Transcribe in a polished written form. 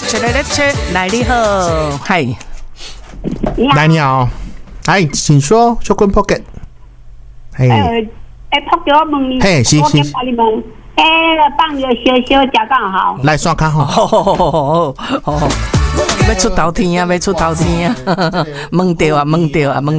来你好，嗨， 来你好，哎，请说，小棍 pocket。 pocket 我问你， 嘿，是。 我跟你问，放个小食刚好。 来刷卡吼。 要出头天啊，问到啊，问到啊。